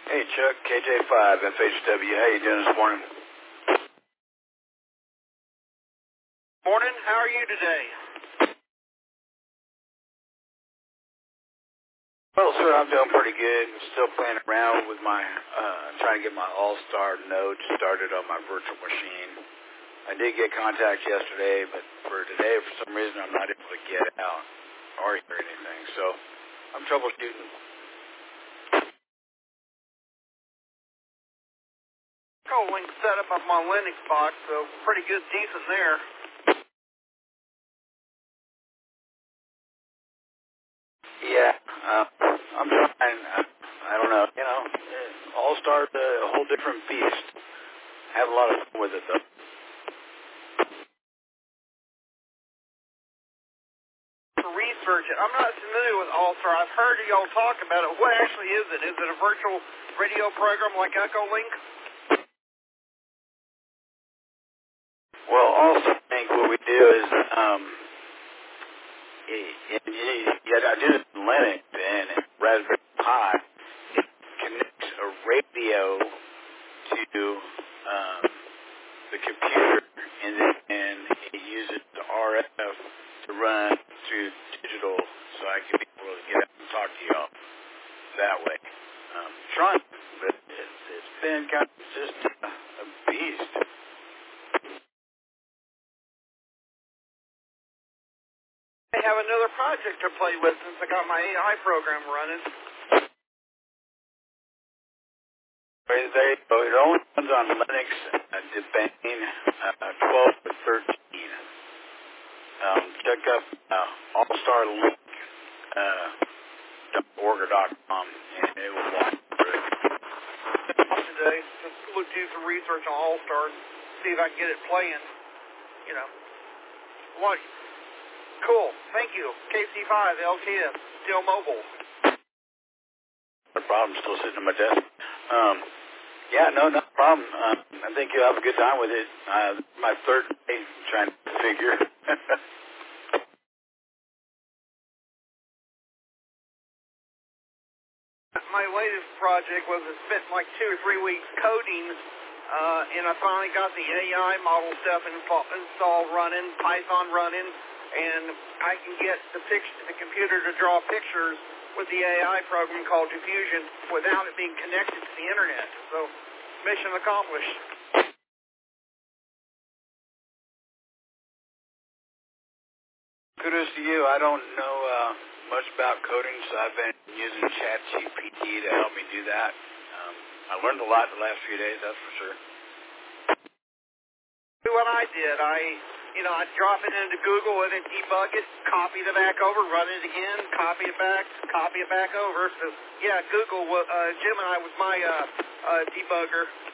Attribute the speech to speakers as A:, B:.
A: Hey, Chuck, KJ5, FHW. How you doing this morning?
B: Morning. How are you today?
A: Well, sir, I'm doing pretty good. I'm still playing around with my, trying to get my All-Star node started on my virtual machine. I did get contact yesterday, but for today, for some reason, I'm not able to get out or hear anything. So I'm troubleshooting.
B: Link set up on my Linux box, so pretty good, decent there.
A: Yeah, I'm trying. I don't know. You know, All-Star's a whole different beast. I have a lot of fun with it, though.
B: Research it. I'm not familiar with All-Star. I've heard y'all talk about it. What actually is it? Is it a virtual radio program like Echolink?
A: Well, also, I think what we do is, I do it in Linux and Raspberry Pi. It connects a radio to the computer, and then it uses the RF to run through digital, so I can be able to get out and talk to y'all that way. Trying, but it's been kind of just a beast.
B: I have another project to play with since I got my AI program running.
A: It only runs on Linux, Debian 12 to 13. Check up allstarlink.org or .com, and it will walk through it.
B: Today, just do some research on All-Star, see if I can get it playing. You know, what? Cool. Thank you. KC5 LTS, still mobile.
A: No problem. Still sitting at my desk. Yeah, no problem. I think you'll have a good time with it. My third day trying to figure.
B: My latest project was I spent like 2 or 3 weeks coding, and I finally got the AI model stuff installed running, Python running, and I can get the computer to draw pictures with the AI program called Diffusion without it being connected to the internet. So, mission accomplished.
A: Kudos to you. I don't know much about coding, so I've been using ChatGPT to help me do that. I learned a lot the last few days, that's for sure.
B: What I did, I'd drop it into Google and then debug it, copy it back over, run it again, copy it back over. So, yeah, Google, Gemini was my debugger.